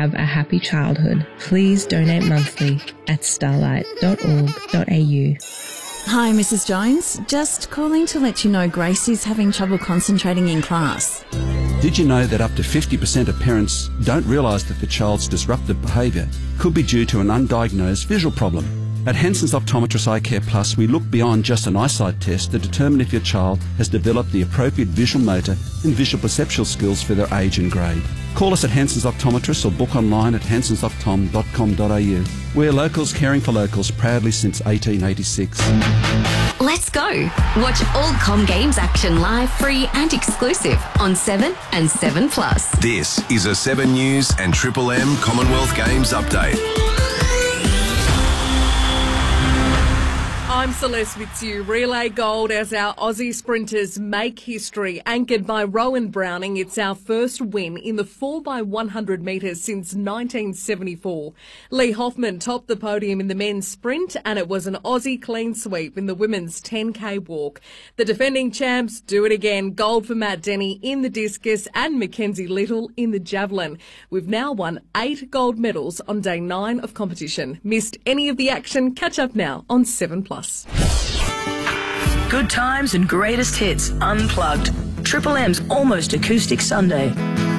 have a happy childhood. Please donate monthly at starlight.org.au. Hi, Mrs. Jones. Just calling to let you know Gracie's having trouble concentrating in class. Did you know that up to 50% of parents don't realise that the child's disruptive behaviour could be due to an undiagnosed visual problem? At Hanson's Optometrist Eye Care Plus, we look beyond just an eyesight test to determine if your child has developed the appropriate visual motor and visual perceptual skills for their age and grade. Call us at Hanson's Optometrist or book online at hansonsoptom.com.au. We're locals caring for locals proudly since 1886. Let's go. Watch all Com Games action live, free and exclusive on 7 and 7 Plus. This is a 7 News and Triple M Commonwealth Games update. I'm Celeste Fitzhugh. Relay gold as our Aussie sprinters make history. Anchored by Rowan Browning, it's our first win in the 4x100 metres since 1974. Lee Hoffman topped the podium in the men's sprint, and it was an Aussie clean sweep in the women's 10K walk. The defending champs do it again. Gold for Matt Denny in the discus and Mackenzie Little in the javelin. We've now won 8 gold medals on day 9 of competition. Missed any of the action? Catch up now on 7 Plus. Good times and greatest hits unplugged. Triple M's Almost Acoustic Sunday.